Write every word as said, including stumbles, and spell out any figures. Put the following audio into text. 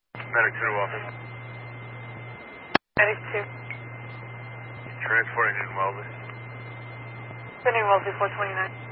Medic two office. Medic two. Transporting in Wellesley. Sending Wellesley four twenty-nine.